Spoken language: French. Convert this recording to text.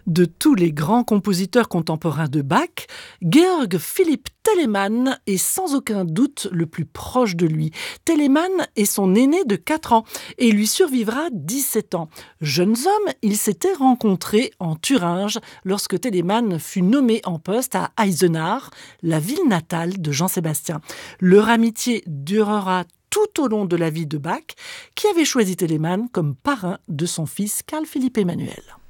De tous les grands compositeurs contemporains de Bach, Georg Philipp Telemann est sans aucun doute le plus proche de lui. Telemann est son aîné de 4 ans et lui survivra 17 ans. Jeunes hommes, ils s'étaient rencontrés en Thuringe lorsque Telemann fut nommé en poste à Eisenach, la ville natale de Jean-Sébastien. Leur amitié durera tout au long de la vie de Bach, qui avait choisi Telemann comme parrain de son fils Carl Philipp Emanuel.